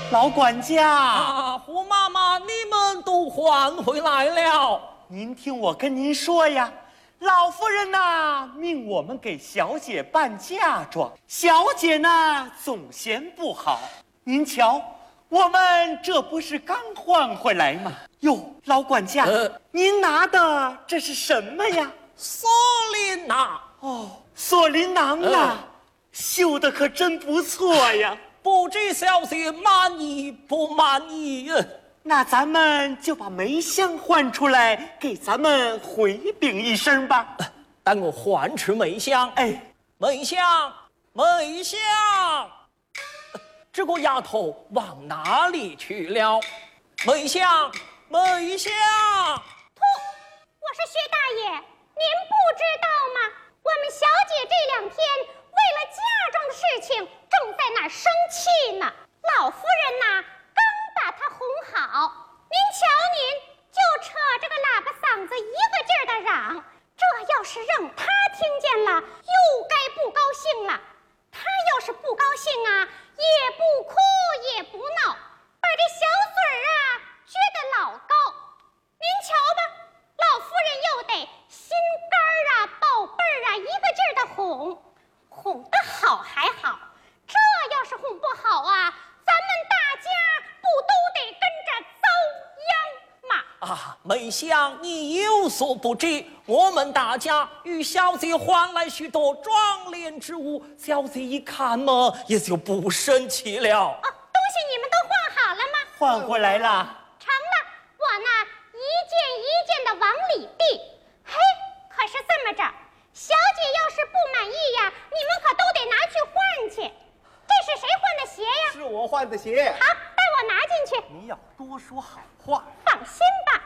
老管家， 胡妈妈，你们都还回来了。 您听我跟您说呀，老夫人呐，命我们给小姐办嫁妆，小姐呢总嫌不好。您瞧，我们这不是刚换回来吗？哟，老管家，您拿的这是什么呀？ 索琳娜。 哦，索琳囊啊，绣的可真不错呀。 不知小姐满意不满意？ 那咱们就把梅香换出来，给咱们回禀一声吧。 等我换出梅香。 哎， 梅香，梅香，这个丫头往哪里去了？梅香，梅香。 我说薛大爷，您不知道吗？我们小姐这2天为了嫁妆的事情，正在那儿生气呢。老夫人呐，刚把她哄好，您瞧您就扯着个喇叭嗓子一个劲儿的嚷，这要是让她听见了，又该不高兴了。她要是不高兴啊，也不哭也不闹，把这小嘴儿啊撅得老高。您瞧吧，老夫人又得心肝儿啊、宝贝儿啊，一个劲儿的哄，哄得好还好，这要是哄不好啊，咱们大家不都得跟着遭殃吗？ 梅香，你有所不知，我们大家与小姐换来许多妆奁之物，小姐一看嘛，也就不生气了。 东西你们都换好了吗？ 换回来了。 成了，我呢一件一件的往里递。嘿，可是这么着，小姐要是不满意呀，你们可都得拿去换去。这是谁换的鞋呀？ 是我换的鞋。 好，带我拿进去。 你要多说好话。 放心吧。